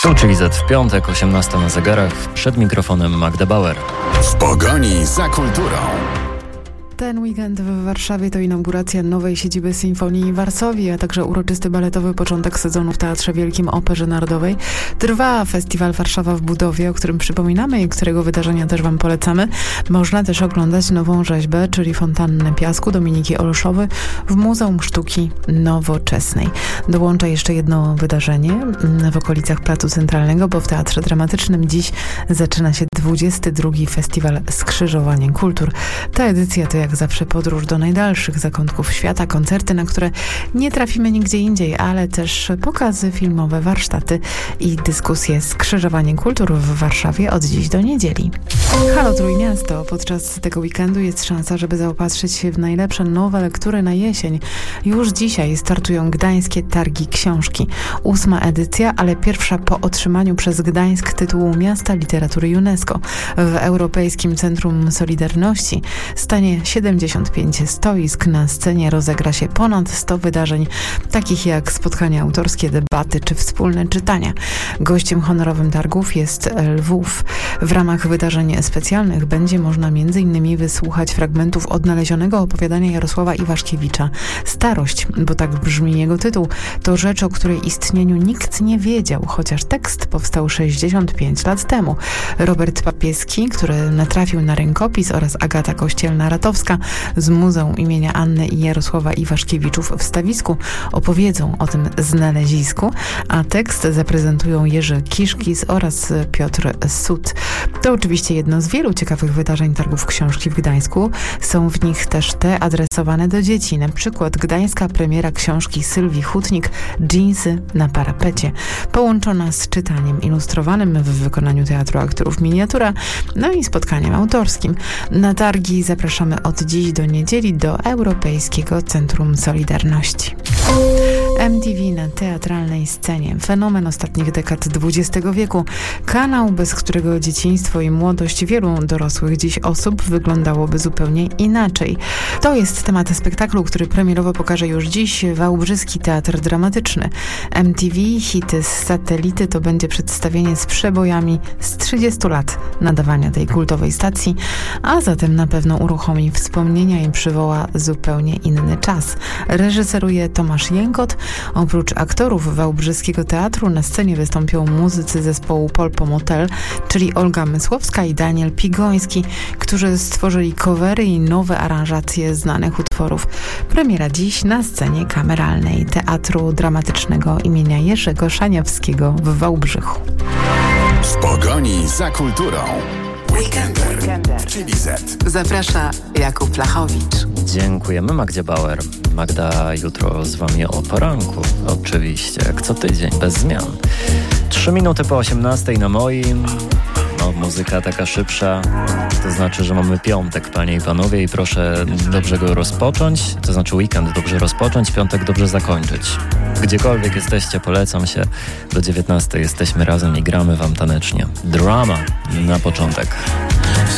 Tu czyli Z w piątek, 18 na zegarach. Przed mikrofonem Magda Bauer. W pogoni za kulturą. Ten weekend w Warszawie to inauguracja nowej siedziby Sinfonii Varsovie, a także uroczysty baletowy początek sezonu w Teatrze Wielkim Operze Narodowej. Trwa festiwal Warszawa w budowie, o którym przypominamy i którego wydarzenia też Wam polecamy. Można też oglądać nową rzeźbę, czyli Fontannę Piasku Dominiki Olszowy w Muzeum Sztuki Nowoczesnej. Dołącza jeszcze jedno wydarzenie w okolicach Placu Centralnego, bo w Teatrze Dramatycznym dziś zaczyna się 22. Festiwal Skrzyżowanie Kultur. Ta edycja to jak zawsze podróż do najdalszych zakątków świata, koncerty, na które nie trafimy nigdzie indziej, ale też pokazy filmowe, warsztaty i dyskusje. Skrzyżowanie Kultur w Warszawie od dziś do niedzieli. Halo Trójmiasto. Podczas tego weekendu jest szansa, żeby zaopatrzyć się w najlepsze nowe lektury na jesień. Już dzisiaj startują Gdańskie Targi Książki. 8. edycja, ale pierwsza po otrzymaniu przez Gdańsk tytułu Miasta Literatury UNESCO. W Europejskim Centrum Solidarności stanie 75 stoisk. Na scenie rozegra się ponad 100 wydarzeń, takich jak spotkania autorskie, debaty czy wspólne czytania. Gościem honorowym targów jest Lwów. W ramach wydarzeń specjalnych będzie można m.in. wysłuchać fragmentów odnalezionego opowiadania Jarosława Iwaszkiewicza Starość, bo tak brzmi jego tytuł. To rzecz, o której istnieniu nikt nie wiedział, chociaż tekst powstał 65 lat temu. Robert Papieski, który natrafił na rękopis, oraz Agata Kościelna-Ratowska z Muzeum imienia Anny i Jarosława Iwaszkiewiczów w Stawisku opowiedzą o tym znalezisku, a tekst zaprezentują Jerzy Kiszkis oraz Piotr Sut. To oczywiście jedno z wielu ciekawych wydarzeń targów książki w Gdańsku. Są w nich też te adresowane do dzieci, na przykład gdańska premiera książki Sylwii Hutnik Dżinsy na parapecie, połączona z czytaniem ilustrowanym w wykonaniu Teatru Aktorów Miniatura, no i spotkaniem autorskim. Na targi zapraszamy od dziś do niedzieli do Europejskiego Centrum Solidarności. MTV na teatralnej scenie. Fenomen ostatnich dekad XX wieku. Kanał, bez którego dzieciństwo i młodość wielu dorosłych dziś osób wyglądałoby zupełnie inaczej. To jest temat spektaklu, który premierowo pokaże już dziś Wałbrzyski Teatr Dramatyczny. MTV Hity z satelity to będzie przedstawienie z przebojami z 30 lat nadawania tej kultowej stacji, a zatem na pewno uruchomi wspomnienia i przywoła zupełnie inny czas. Reżyseruje Tomasz Jękot. Oprócz aktorów Wałbrzyskiego Teatru na scenie wystąpią muzycy zespołu Polpo Motel, czyli Olga Mysłowska i Daniel Pigoński, którzy stworzyli covery i nowe aranżacje znanych utworów. Premiera dziś na scenie kameralnej Teatru Dramatycznego imienia Jerzego Szaniawskiego w Wałbrzychu. W pogoni za kulturą. Weekender, czyli Z. Zaprasza Jakub Lachowicz. Dziękujemy Magdzie Bauer. Magda jutro z Wami o poranku. Oczywiście, jak co tydzień, bez zmian. 3 minuty po 18 na moim. No, muzyka taka szybsza. To znaczy, że mamy piątek, panie i panowie, i proszę dobrze go rozpocząć. To znaczy weekend dobrze rozpocząć, piątek dobrze zakończyć. Gdziekolwiek jesteście, polecam się. Do 19 jesteśmy razem i gramy wam tanecznie. Drama na początek.